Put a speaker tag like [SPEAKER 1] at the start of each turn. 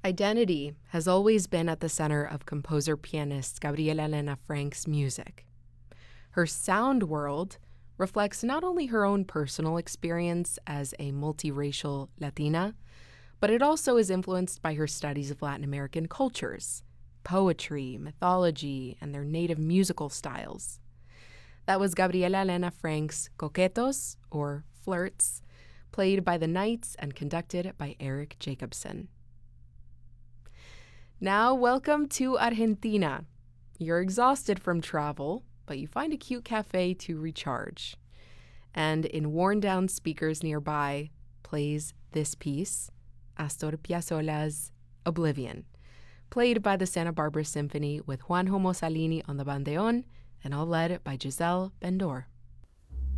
[SPEAKER 1] Identity has always been at the center of composer-pianist Gabriela Elena Frank's music. Her sound world reflects not only her own personal experience as a multiracial Latina, but it also is influenced by her studies of Latin American cultures, poetry, mythology, and their native musical styles. That was Gabriela Elena Frank's Coquetos, or Flirts, played by the Knights and conducted by Eric Jacobson. Now, welcome to Argentina. You're exhausted from travel, but you find a cute cafe to recharge. And in worn-down speakers nearby plays this piece, Astor Piazzolla's Oblivion, played by the Santa Barbara Symphony with Juanjo Mossalini on the bandeon and all led by Giselle Bendor.